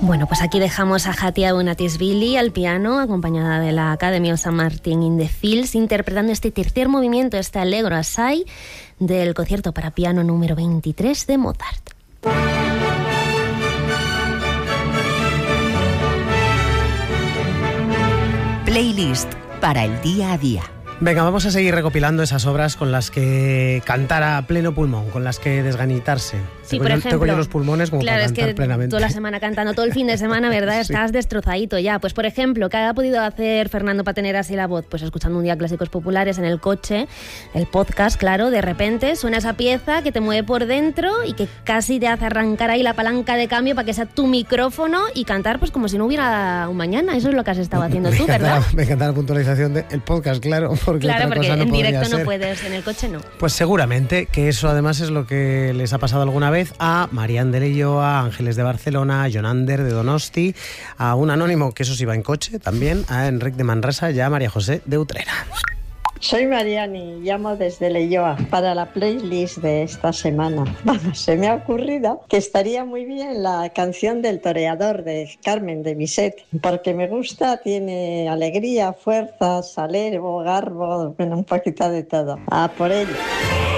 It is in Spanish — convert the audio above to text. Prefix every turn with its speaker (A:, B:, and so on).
A: Bueno, pues aquí dejamos a Hatia Bonatisvili al piano, acompañada de la Academy of St. Martin in the Fields, interpretando este tercer movimiento, este Allegro Assai, del concierto para piano número 23 de Mozart.
B: Playlist para el día a día.
C: Venga, vamos a seguir recopilando esas obras con las que cantar a pleno pulmón, con las que desganitarse.
A: Sí, por ejemplo,
C: tengo yo los pulmones como
A: claro,
C: para cantar
A: es que
C: plenamente.
A: toda la semana cantando, todo el fin de semana, ¿verdad?
C: Sí.
A: Estás destrozadito ya. Pues, por ejemplo, ¿qué ha podido hacer Fernando para tener así la voz? Pues escuchando un día clásicos populares en el coche, el podcast, claro, de repente suena esa pieza que te mueve por dentro y que casi te hace arrancar ahí la palanca de cambio para que sea tu micrófono y cantar pues como si no hubiera un mañana. Eso es lo que has estado haciendo tú, ¿verdad?
C: Me encanta la puntualización del podcast, claro. Porque
A: en directo no puedes, en el coche no.
C: Pues seguramente que eso además es lo que les ha pasado alguna vez a Marian de Leyo, a Ángeles de Barcelona, a Jonander de Donosti, a un anónimo que eso sí va en coche también, a Enric de Manresa y a María José de Utrera.
D: Soy Mariani, llamo desde Leioa para la playlist de esta semana. Vamos, se me ha ocurrido que estaría muy bien la canción del toreador de Carmen de Bizet, porque me gusta, tiene alegría, fuerza, salero, garbo, bueno, un poquito de todo. A por ello.